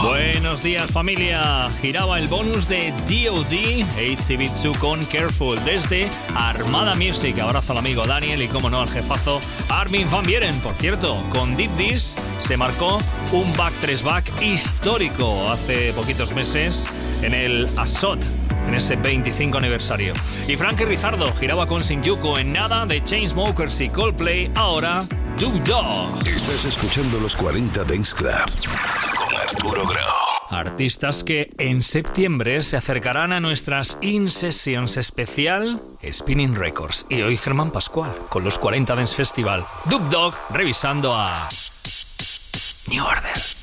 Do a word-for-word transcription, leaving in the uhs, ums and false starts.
Buenos días, familia. Giraba el bonus de D O D, H-Bitsu con Careful desde Armada Music. Abrazo al amigo Daniel y, como no, al jefazo Armin van Buuren. Por cierto, con Deep Dish se marcó un back tres back histórico hace poquitos meses en el Asot, en ese veinticinco aniversario. Y Frankie Rizardo giraba con Shinjuku en nada de Chainsmokers y Coldplay. Ahora, Dub Dog. Estás escuchando los cuarenta Dance Club con Arturo Grau. Artistas que en septiembre se acercarán a nuestras In-Sessions especial Spinning Records. Y hoy Germán Pascual con los cuarenta Dance Festival. Dub Dog revisando a New Order.